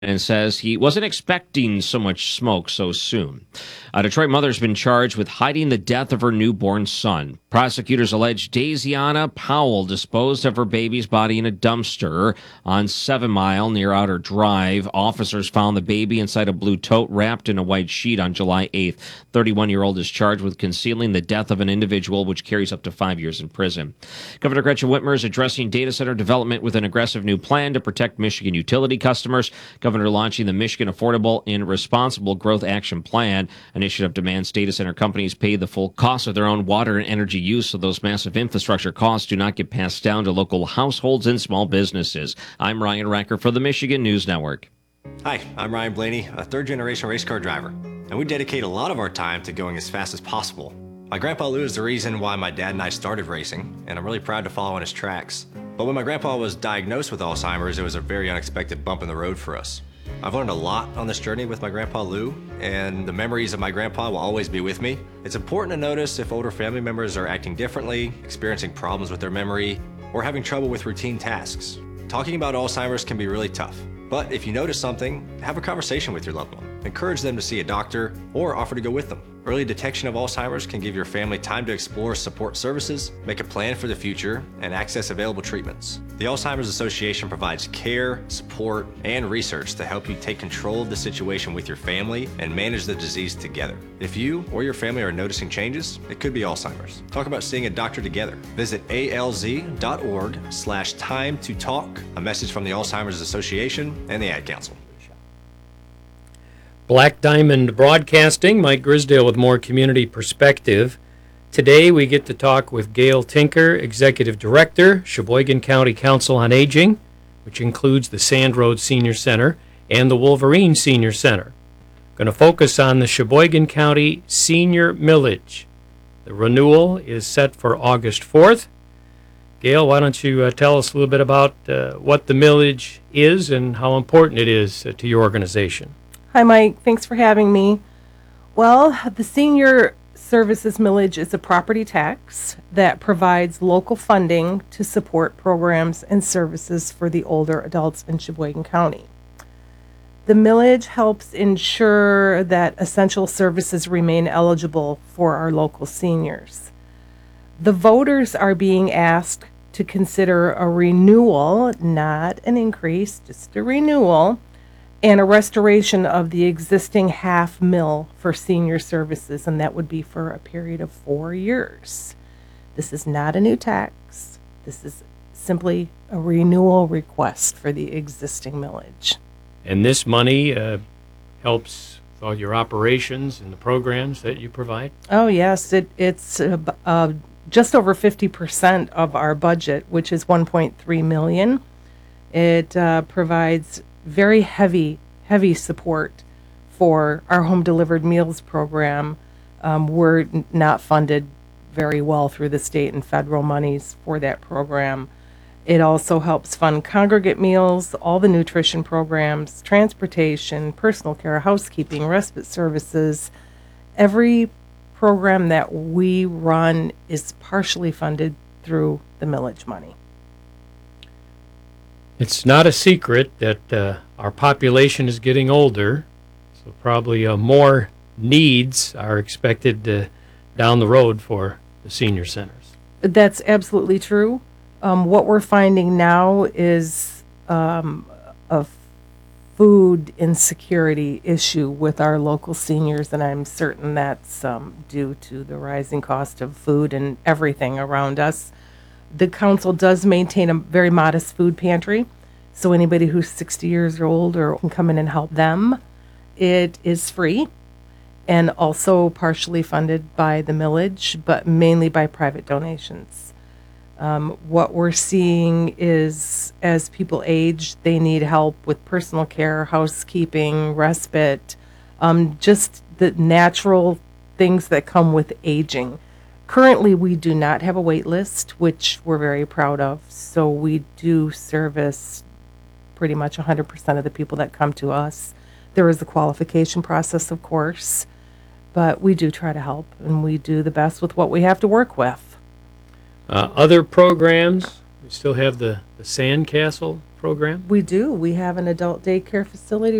and says he wasn't expecting so much smoke so soon. A Detroit mother's been charged with hiding the death of her newborn son. Prosecutors allege Daisiana Powell disposed of her baby's body in a dumpster on 7 Mile near Outer Drive. Officers found the baby inside a blue tote wrapped in a white sheet on July 8th. 31-year-old is charged with concealing the death of an individual, which carries up to 5 years in prison. Governor Gretchen Whitmer is addressing data center development with an aggressive new plan to protect Michigan utility customers. Governor launching the Michigan Affordable and Responsible Growth Action Plan. Initiative demands data center companies pay the full cost of their own water and energy use, so those massive infrastructure costs do not get passed down to local households and small businesses. I'm Ryan Racker for the Michigan News Network. Hi, I'm Ryan Blaney, a third-generation race car driver, and we dedicate a lot of our time to going as fast as possible. My grandpa Lou is the reason why my dad and I started racing, and I'm really proud to follow in his tracks. But when my grandpa was diagnosed with Alzheimer's, it was a very unexpected bump in the road for us. I've learned a lot on this journey with my grandpa Lou, and the memories of my grandpa will always be with me. It's important to notice if older family members are acting differently, experiencing problems with their memory, or having trouble with routine tasks. Talking about Alzheimer's can be really tough, but if you notice something, have a conversation with your loved one. Encourage them to see a doctor or offer to go with them. Early detection of Alzheimer's can give your family time to explore support services, make a plan for the future, and access available treatments. The Alzheimer's Association provides care, support, and research to help you take control of the situation with your family and manage the disease together. If you or your family are noticing changes, it could be Alzheimer's. Talk about seeing a doctor together. Visit alz.org/time to talk. A message from the Alzheimer's Association and the Ad Council. Black Diamond Broadcasting, Mike Grisdale with more community perspective. Today we get to talk with Gail Tinker, Executive Director, Sheboygan County Council on Aging, which includes the Sand Road Senior Center and the Wolverine Senior Center. Going to focus on the Sheboygan County Senior Millage. The renewal is set for August 4th. Gail, why don't you tell us a little bit about what the millage is and how important it is to your organization? Hi, Mike. Thanks for having me. Well, the Senior Services Millage is a property tax that provides local funding to support programs and services for the older adults in Sheboygan County. The millage helps ensure that essential services remain eligible for our local seniors. The voters are being asked to consider a renewal, not an increase, just a renewal, and a restoration of the existing half mill for senior services, and that would be for a period of 4 years. This is not a new tax. This is simply a renewal request for the existing millage. And this money helps with all your operations and the programs that you provide? Oh, yes. It's just over 50% of our budget, which is $1.3 million. It provides very heavy support for our home delivered meals program. We're not funded very well through the state and federal monies for that program. It also helps fund congregate meals, all the nutrition programs, transportation, personal care, housekeeping, respite services. Every program that we run is partially funded through the millage money. It's not a secret that our population is getting older, so probably more needs are expected down the road for the senior centers. That's absolutely true. What we're finding now is a food insecurity issue with our local seniors, and I'm certain that's due to the rising cost of food and everything around us. The council does maintain a very modest food pantry, so anybody who's 60 years old or can come in and help them. It is free and also partially funded by the millage, but mainly by private donations. What we're seeing is as people age, they need help with personal care, housekeeping, respite, just the natural things that come with aging. Currently, we do not have a wait list, which we're very proud of. So we do service pretty much 100% of the people that come to us. There is a qualification process, of course, but we do try to help, and we do the best with what we have to work with. Other programs We still have the Sandcastle program. We do. We have an adult daycare facility